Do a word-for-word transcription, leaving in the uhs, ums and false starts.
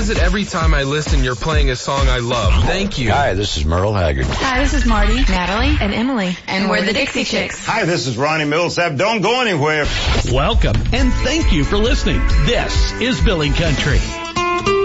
is it every time I listen you're playing a song I love? Thank you. Hi, this is Merle Haggard. Hi, this is Marty, Natalie, and Emily. And we're the Dixie Chicks. Hi, this is Ronnie Millsap. Don't go anywhere. Welcome, and thank you for listening. This is Billy Country.